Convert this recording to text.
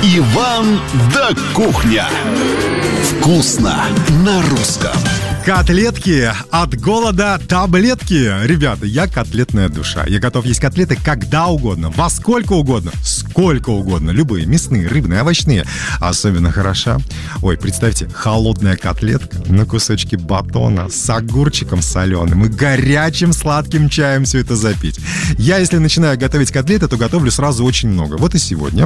Иван да Кухня. Вкусно на русском. Котлетки от голода таблетки. Ребята, я котлетная душа. Я готов есть котлеты когда угодно, во сколько угодно, сколько угодно. Любые, мясные, рыбные, овощные. Особенно хороша. Ой, представьте, холодная котлетка на кусочке батона с огурчиком соленым и горячим сладким чаем все это запить. Я, если начинаю готовить котлеты, то готовлю сразу очень много. Вот и сегодня